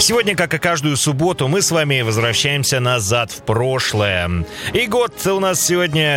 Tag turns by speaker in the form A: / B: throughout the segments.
A: Сегодня, как и каждую субботу, мы с вами возвращаемся назад в прошлое. И год у нас сегодня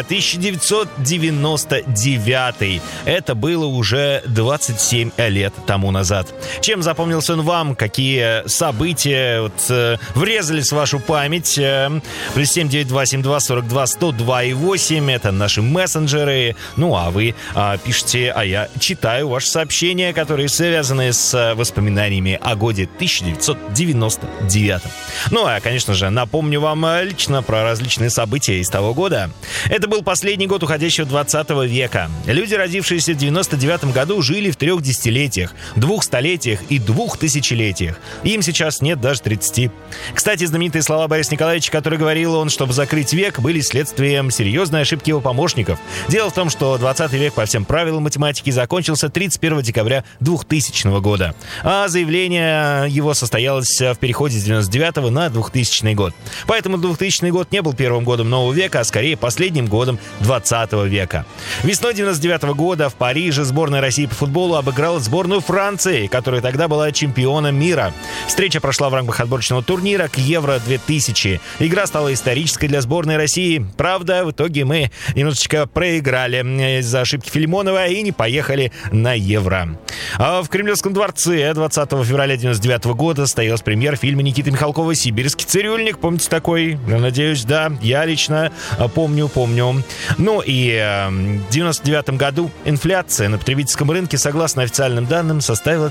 A: 1999. Это было уже 27 лет тому назад. Чем запомнился он вам? Какие события врезались в вашу память? Плюс 79272-42-102-8. Это наши мессенджеры. Ну, а вы пишите, а я читаю ваши сообщения, которые связаны с воспоминаниями о годе 1999. Ну, а, конечно же, напомню вам лично про различные события из того года. Это был последний год уходящего 20 века. Люди, родившиеся в 99 году, жили в 3 десятилетиях, 2 столетиях и 2 тысячелетиях. Им сейчас нет даже 30. Кстати, знаменитые слова Бориса Николаевича, которые говорил он, чтобы закрыть век, были следствием серьезной ошибки его помощников. Дело в том, что 20 век по всем правилам математики закончился 31 декабря 2000 года. А заявление его состоялось в переходе с 99 на 2000 год. Поэтому 2000 год не был первым годом нового века, а скорее последним годом 20 века. Весной 99 года в Париже сборная России по футболу обыграла сборную Франции, которая тогда была чемпионом мира. Встреча прошла в рамках отборочного турнира к Евро-2000. Игра стала исторической для сборной России. Правда, в итоге мы немножечко проиграли из-за ошибки Филимонова и не поехали на Евро. А в Кремлевском дворце 20 февраля 99 года состоялась премьера фильма Никиты Михалкова «Сибирский цирюльник». Помните такой? Я надеюсь, да. Я лично помню. Ну и в 99 году инфляция на потребительском рынке, согласно официальным данным, составила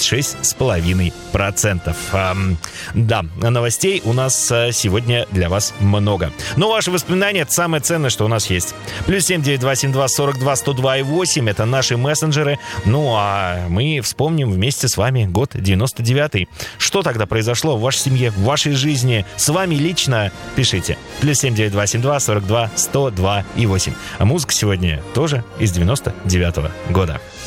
A: 36,5%. Да, новостей у нас сегодня для вас много. Но ваши воспоминания — это самое ценное, что у нас есть. Плюс 79272-42-102-8 — это наши мессенджеры. Ну а мы вспомним вместе с вами год 99. Что тогда произошло в вашей семье, в вашей жизни, с вами лично? Пишите. Плюс 79272-42-102-8. А музыка сегодня тоже из 99 года.